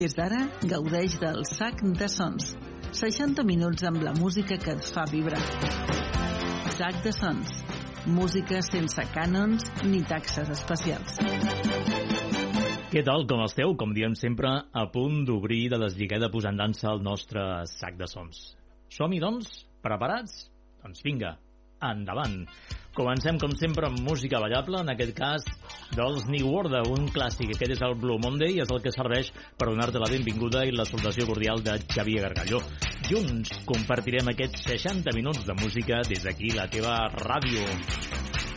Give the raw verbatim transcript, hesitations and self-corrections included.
Des d'ara, gaudeix del Sac de Sons. seixanta minuts amb la música que et fa vibrar. Sac de Sons. Música sense cànons ni taxes especials. Què tal, com esteu? Com diem sempre, a punt d'obrir de deslligar de posar en dansa el nostre Sac de Sons. Som-hi, doncs? Preparats? Doncs vinga, endavant. Comencem, com sempre, amb música ballable, en aquest cas dels New Order, un clàssic. Aquest és el Blue Monday, és el que serveix per donar-te la benvinguda i la salutació cordial de Xavier Gargalló. Junts compartirem aquests seixanta minuts de música des d'aquí, la teva ràdio.